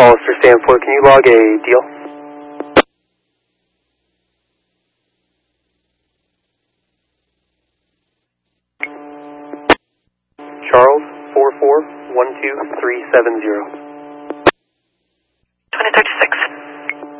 Hollister Stanford, can you log a deal? Charles, 4412370. 2036.